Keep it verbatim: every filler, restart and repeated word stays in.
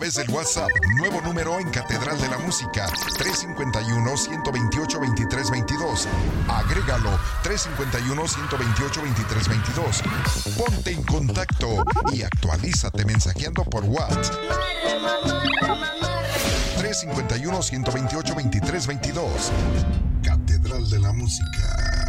través del WhatsApp, nuevo número en Catedral de la Música, tres cinco uno, uno dos ocho, dos tres dos dos. Agrégalo, tres cinco uno, uno dos ocho, dos tres dos dos. Ponte en contacto y actualízate mensajeando por WhatsApp. tres cinco uno, uno dos ocho, dos tres dos dos. Catedral de la Música.